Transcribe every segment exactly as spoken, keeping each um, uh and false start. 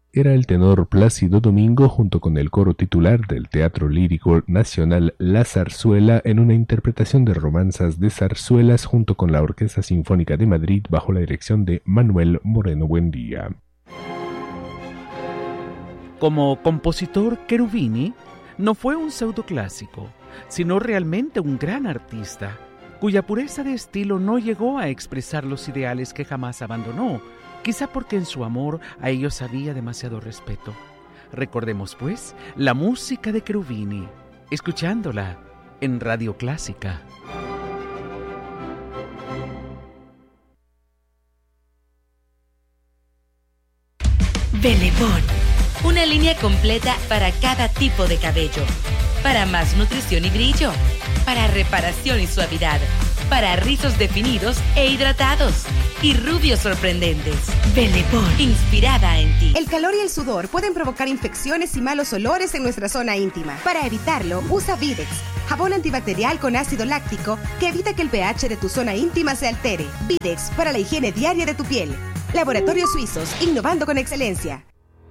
era el tenor Plácido Domingo junto con el coro titular del Teatro Lírico Nacional La Zarzuela en una interpretación de romanzas de zarzuelas junto con la Orquesta Sinfónica de Madrid bajo la dirección de Manuel Moreno Buendía. Como compositor, Cherubini no fue un pseudoclásico, sino realmente un gran artista, cuya pureza de estilo no llegó a expresar los ideales que jamás abandonó, quizá porque en su amor a ellos había demasiado respeto. Recordemos, pues, la música de Cherubini, escuchándola en Radio Clásica. Bellepon, una línea completa para cada tipo de cabello, para más nutrición y brillo, para reparación y suavidad, para rizos definidos e hidratados y rubios sorprendentes. Bellepon, inspirada en ti. El calor y el sudor pueden provocar infecciones y malos olores en nuestra zona íntima. Para evitarlo, usa Videx, jabón antibacterial con ácido láctico que evita que el pH de tu zona íntima se altere. Videx, para la higiene diaria de tu piel. Laboratorios Suizos, innovando con excelencia.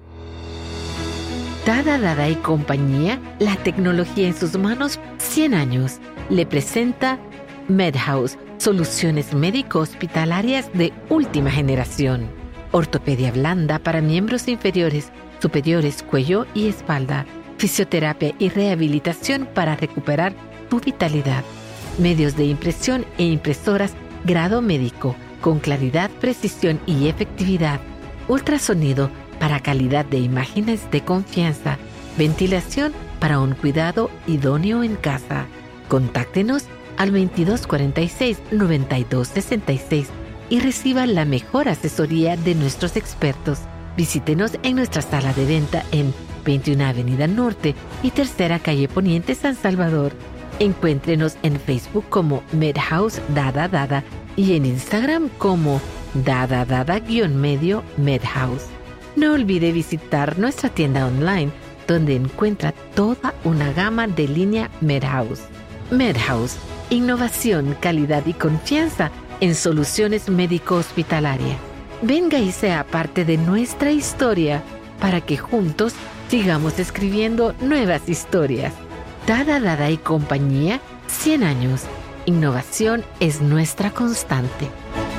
Dada Dada y compañía, la tecnología en sus manos, cien años, le presenta MedHouse, soluciones médico-hospitalarias de última generación. Ortopedia blanda para miembros inferiores, superiores, cuello y espalda. Fisioterapia y rehabilitación para recuperar tu vitalidad. Medios de impresión e impresoras grado médico, con claridad, precisión y efectividad. Ultrasonido para calidad de imágenes de confianza. Ventilación para un cuidado idóneo en casa. Contáctenos al veintidós cuarenta y seis, noventa y dos sesenta y seis y reciba la mejor asesoría de nuestros expertos. Visítenos en nuestra sala de venta en veintiuna Avenida Norte y Tercera Calle Poniente, San Salvador. Encuéntrenos en Facebook como MedHouse Dada Dada y en Instagram como Dada Dada-medio MedHouse. No olvide visitar nuestra tienda online, donde encuentra toda una gama de línea MedHouse. MedHouse, innovación, calidad y confianza en soluciones médico-hospitalarias. Venga y sea parte de nuestra historia para que juntos sigamos escribiendo nuevas historias. Dada Dada y compañía, cien años. Innovación es nuestra constante.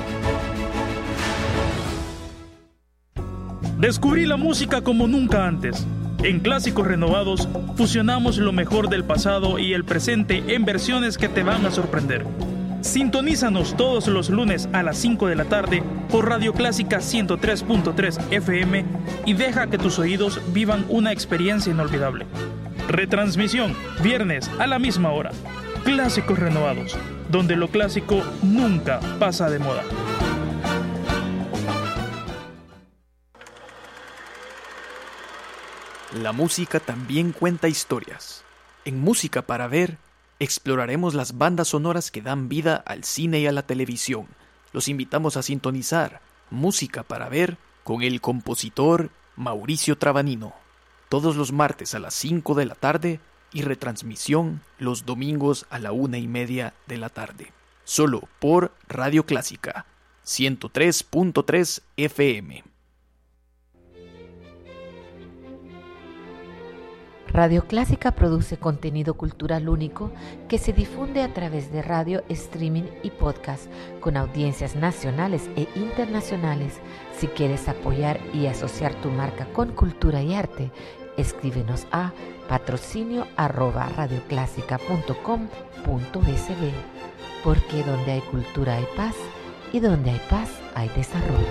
Descubrí la música como nunca antes. En Clásicos Renovados fusionamos lo mejor del pasado y el presente en versiones que te van a sorprender. Sintonízanos todos los lunes a las cinco de la tarde por Radio Clásica ciento tres punto tres F M y deja que tus oídos vivan una experiencia inolvidable. Retransmisión, viernes a la misma hora. Clásicos Renovados, donde lo clásico nunca pasa de moda. La música también cuenta historias. En Música para Ver, exploraremos las bandas sonoras que dan vida al cine y a la televisión. Los invitamos a sintonizar Música para Ver con el compositor Mauricio Trabanino, todos los martes a las cinco de la tarde y retransmisión los domingos a la una y media de la tarde. Solo por Radio Clásica, ciento tres punto tres F M. Radio Clásica produce contenido cultural único que se difunde a través de radio, streaming y podcast con audiencias nacionales e internacionales. Si quieres apoyar y asociar tu marca con cultura y arte, escríbenos a patrocinio arroba radioclásica punto com punto s b, porque donde hay cultura hay paz y donde hay paz hay desarrollo.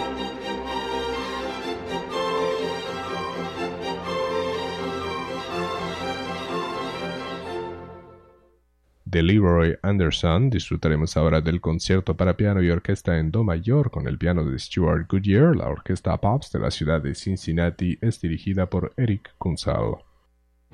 De Leroy Anderson disfrutaremos ahora del concierto para piano y orquesta en do mayor con el piano de Stuart Goodyear. La orquesta Pops de la ciudad de Cincinnati es dirigida por Eric Kunzal.